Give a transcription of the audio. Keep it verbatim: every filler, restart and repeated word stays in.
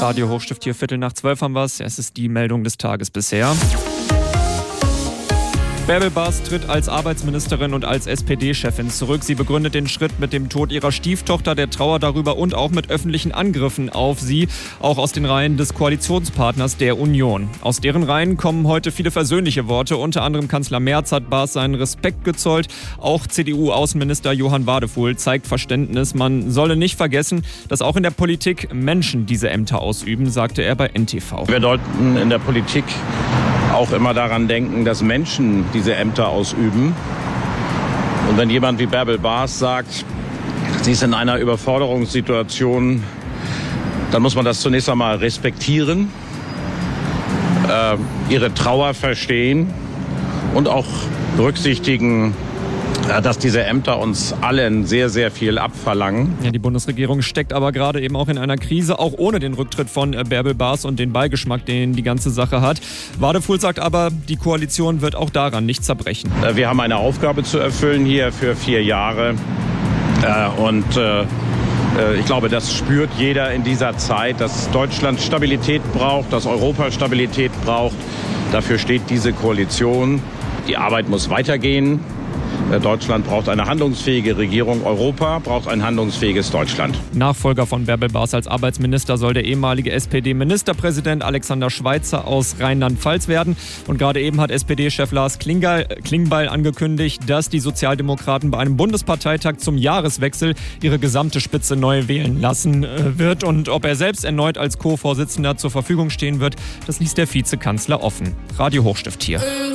Radio Hochstift hier, Viertel nach zwölf haben wir es. Es ist die Meldung des Tages bisher. Bärbel Bas tritt als Arbeitsministerin und als S P D-Chefin zurück. Sie begründet den Schritt mit dem Tod ihrer Stieftochter, der Trauer darüber und auch mit öffentlichen Angriffen auf sie, auch aus den Reihen des Koalitionspartners der Union. Aus deren Reihen kommen heute viele versöhnliche Worte. Unter anderem Kanzler Merz hat Bas seinen Respekt gezollt. Auch C D U-Außenminister Johann Wadefuhl zeigt Verständnis. Man solle nicht vergessen, dass auch in der Politik Menschen diese Ämter ausüben, sagte er bei N T V. Wir sollten in der Politik auch immer daran denken, dass Menschen diese Ämter ausüben. Und wenn jemand wie Bärbel Bas sagt, sie ist in einer Überforderungssituation, dann muss man das zunächst einmal respektieren, äh, ihre Trauer verstehen und auch berücksichtigen, dass diese Ämter uns allen sehr, sehr viel abverlangen. Ja, die Bundesregierung steckt aber gerade eben auch in einer Krise, auch ohne den Rücktritt von Bärbel Bas und den Beigeschmack, den die ganze Sache hat. Wadefuhl sagt aber, die Koalition wird auch daran nicht zerbrechen. Wir haben eine Aufgabe zu erfüllen hier für vier Jahre. Und ich glaube, das spürt jeder in dieser Zeit, dass Deutschland Stabilität braucht, dass Europa Stabilität braucht. Dafür steht diese Koalition. Die Arbeit muss weitergehen. Deutschland braucht eine handlungsfähige Regierung. Europa braucht ein handlungsfähiges Deutschland. Nachfolger von Bärbel Bas als Arbeitsminister soll der ehemalige S P D-Ministerpräsident Alexander Schweitzer aus Rheinland-Pfalz werden. Und gerade eben hat S P D-Chef Lars Klingbeil angekündigt, dass die Sozialdemokraten bei einem Bundesparteitag zum Jahreswechsel ihre gesamte Spitze neu wählen lassen wird. Und ob er selbst erneut als Co-Vorsitzender zur Verfügung stehen wird, das ließ der Vizekanzler offen. Radio Hochstift hier.